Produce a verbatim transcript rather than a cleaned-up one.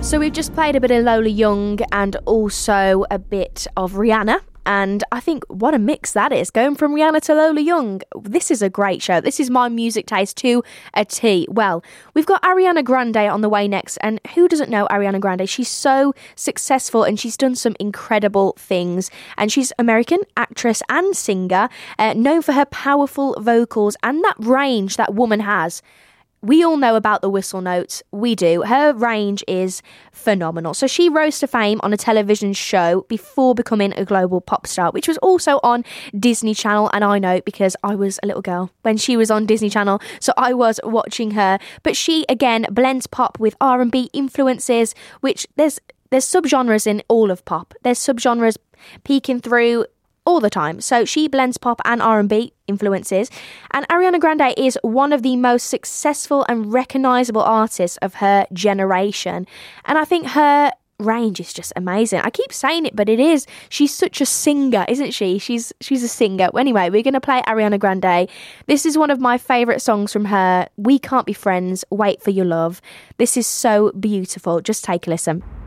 So we've just played a bit of Lola Young and also a bit of Rihanna. And I think what a mix that is, going from Rihanna to Lola Young. This is a great show. This is my music taste to a T. Well, we've got Ariana Grande on the way next. And who doesn't know Ariana Grande? She's so successful and she's done some incredible things. And she's American actress and singer, uh, known for her powerful vocals and that range that woman has. We all know about the whistle notes. We do. Her range is phenomenal. So she rose to fame on a television show before becoming a global pop star, which was also on Disney Channel. And I know because I was a little girl when she was on Disney Channel. So I was watching her. But she, again, blends pop with R and B influences, which there's there's subgenres in all of pop. There's subgenres peeking through all the time. So she blends pop and R and B influences. And Ariana Grande is one of the most successful and recognisable artists of her generation. And I think her range is just amazing. I keep saying it, but it is. She's such a singer, isn't she? She's she's a singer. Anyway, we're going to play Ariana Grande. This is one of my favourite songs from her. We Can't Be Friends, Wait for Your Love. This is so beautiful. Just take a listen.